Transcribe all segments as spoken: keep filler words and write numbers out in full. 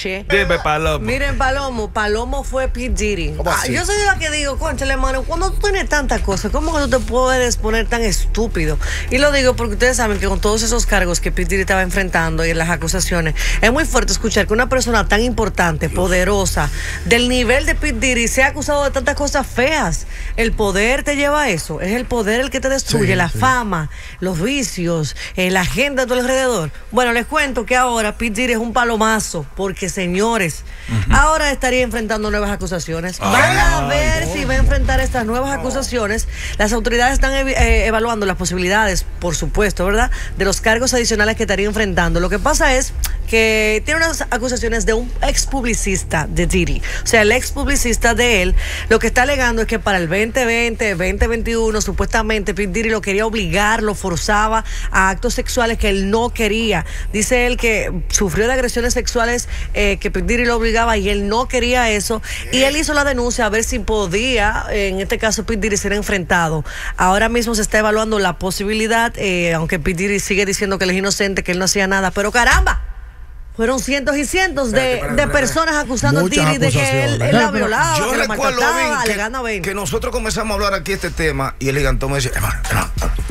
anoche. Dime, Palomo. Miren, Palomo, Palomo fue P. Diddy. Ah, yo soy la que digo, conchale, hermano, cuando tú tienes tantas cosas, ¿cómo que tú te puedes poner tan estúpido? Y lo digo porque ustedes saben que con todos esos cargos que P. Diddy estaba enfrentando y las acusaciones, es muy fuerte escuchar que una persona tan importante, poderosa, del nivel de P. Diddy, sea acusado de tantas cosas feas. El poder te lleva a eso. Es el poder el que te destruye, sí, la sí. fama, los vicios, eh, la agenda de tu alrededor. Bueno, les cuento que ahora P. Diddy es un palomazo, porque señores, uh-huh. ahora estaría enfrentando nuevas acusaciones. Ay, Van a ver ay, si va a enfrentar estas nuevas oh. acusaciones. Las autoridades están eh, evaluando las posibilidades, por supuesto, ¿verdad?, de los cargos adicionales que estaría enfrentando. Lo que pasa es que tiene unas acusaciones de un ex publicista de Diddy. O sea, el ex publicista de él, lo que está alegando es que para el veinte veinte, veinte veintiuno, supuestamente P. Diddy lo quería obligar, lo forzaba a actos sexuales que él no quería. Dice él que sufrió de agresiones sexuales, eh, que P. Diddy lo obligaba y él no quería eso. Y él hizo la denuncia a ver si podía, eh, en este caso, P. Diddy ser enfrentado. Ahora mismo se está evaluando la posibilidad, eh, aunque P. Diddy sigue diciendo que él es inocente, que él no hacía nada, pero caramba, fueron cientos y cientos de, espérate, espérate, de personas acusando a Diddy de que él, él la violaba, yo que la maltrataba, que, alegando a que nosotros comenzamos a hablar aquí este tema y el gigantón me decía, hermano, hermano,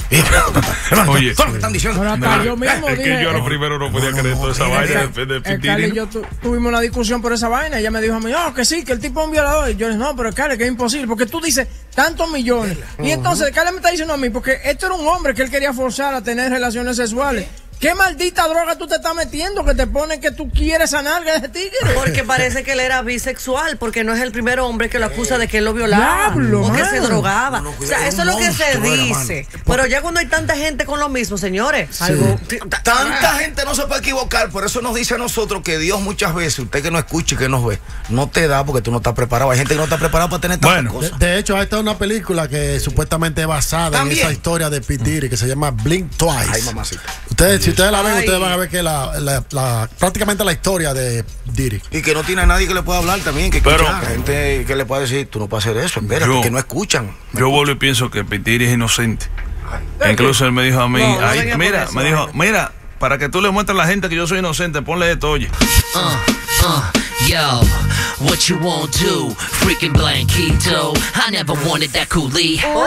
hermano, oye, todo lo que están diciendo. Bueno, no, yo mismo es dije, que yo lo primero no podía no, creer toda esa vaina de, de P. Diddy. Y yo tu, tuvimos una discusión por esa vaina. Ella me dijo a mí, oh, que sí, que el tipo es un violador. Y yo le dije, no, pero Carly, que es imposible, porque tú dices tantos millones. Y entonces Carly me está diciendo a mí, porque esto era un hombre que él quería forzar a tener relaciones sexuales. ¿Qué maldita droga tú te estás metiendo que te pone que tú quieres sanar de ese tigre? Porque parece que él era bisexual, porque no es el primer hombre que lo acusa de que él lo violaba. Diablo, o que man. se drogaba. No, no, o sea, eso es lo que se dice. Pero ya cuando hay tanta gente con lo mismo, señores, sí. algo... Tanta gente no se puede equivocar, por eso nos dice a nosotros que Dios muchas veces, usted que no escucha y que nos ve, no te da porque tú no estás preparado. Hay gente que no está preparada para tener tantas bueno, cosas. De, de hecho, hay esta una película que supuestamente es basada ¿También? en esa historia de P. Diddy que se llama Blink Twice. Ay, mamacita. Ustedes, si ustedes la ven, Ay. ustedes van a ver que la, la, la prácticamente la historia de Diddy. Y que no tiene a nadie que le pueda hablar también, que Pero, escucha, gente que le pueda decir, tú no puedes hacer eso, espérate, yo, que no escuchan. No yo vuelvo y pienso que P. Diddy es inocente. Ay. Incluso él me dijo a mí, no, no ay, mira, eso, me dijo, mira, para que tú le muestres a la gente que yo soy inocente, ponle esto, oye. Uh, uh, yo, what you won't do, freaking Blanquito, I never wanted that coolie.